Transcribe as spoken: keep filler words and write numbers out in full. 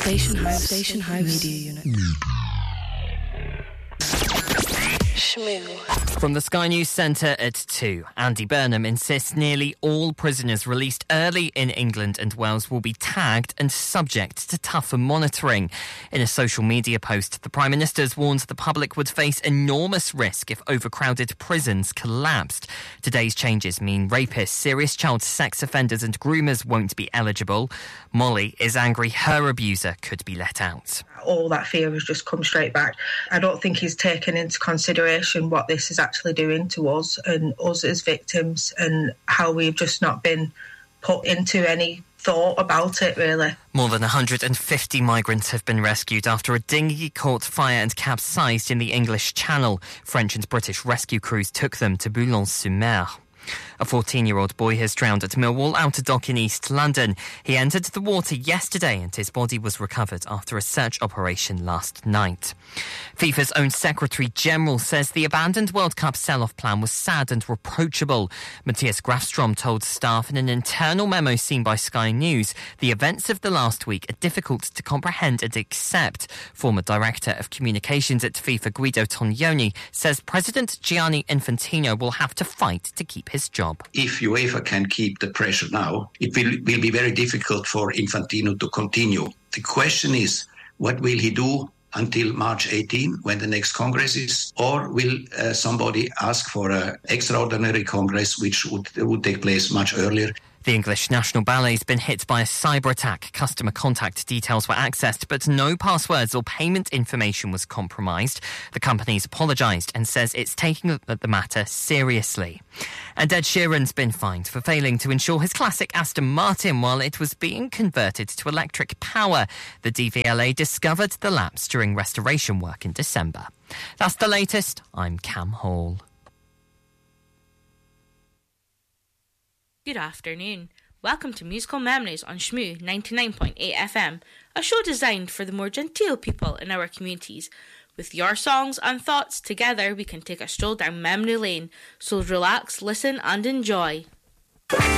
Station House, Station House Media Unit. From the Sky News Centre at two, Andy Burnham insists nearly all prisoners released early in England and Wales will be tagged and subject to tougher monitoring. In a social media post, the Prime Minister's warned the public would face enormous risk if overcrowded prisons collapsed. Today's changes mean rapists, serious child sex offenders and groomers won't be eligible. Molly is angry her abuser could be let out. All that fear has just come straight back. I don't think he's taken into consideration what this is actually doing to us and us as victims and how we've just not been put into any thought about it, really. More than one hundred fifty migrants have been rescued after a dinghy caught fire and capsized in the English Channel. French and British rescue crews took them to Boulogne-sur-Mer. A fourteen-year-old boy has drowned at Millwall Outer Dock in East London. He entered the water yesterday and his body was recovered after a search operation last night. FIFA's own Secretary-General says the abandoned World Cup sell-off plan was sad and reproachable. Matthias Grafstrom told staff in an internal memo seen by Sky News the events of the last week are difficult to comprehend and accept. Former Director of Communications at FIFA Guido Tognoni says President Gianni Infantino will have to fight to keep his job. If UEFA can keep the pressure now, it will, will be very difficult for Infantino to continue. The question is, what will he do until March eighteenth, when the next Congress is? Or will uh, somebody ask for an extraordinary Congress, which would, would take place much earlier? The English National Ballet's been hit by a cyber attack. Customer contact details were accessed, but no passwords or payment information was compromised. The company's apologised and says it's taking the matter seriously. And Ed Sheeran's been fined for failing to insure his classic Aston Martin while it was being converted to electric power. The D V L A discovered the lapse during restoration work in December. That's the latest. I'm Cam Hall. Good afternoon. Welcome to Musical Memories on Shmoo ninety-nine point eight F M, a show designed for the more genteel people in our communities. With your songs and thoughts, together we can take a stroll down memory lane, so relax, listen and enjoy.